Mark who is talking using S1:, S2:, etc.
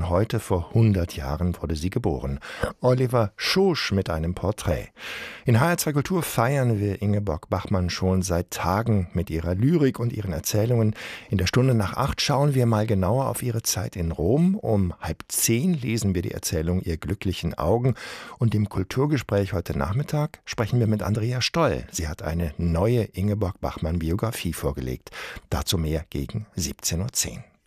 S1: heute vor 100 Jahren wurde sie geboren. Oliver Schosch mit einem Porträt. In HR2 Kultur feiern wir Ingeborg Bachmann schon seit Tagen mit ihrer Lyrik und ihren Erzählungen. In der Stunde nach 8 schauen wir mal genauer auf ihre Zeit in Rom. Um 9:30 lesen wir die Erzählung Ihr glücklichen Augen. Und im Kulturgespräch heute Nachmittag sprechen wir mit Andrea Stoll. Sie hat eine neue Ingeborg Bachmann-Biografie vorgelegt. Dazu mehr gegen 17:10 Uhr.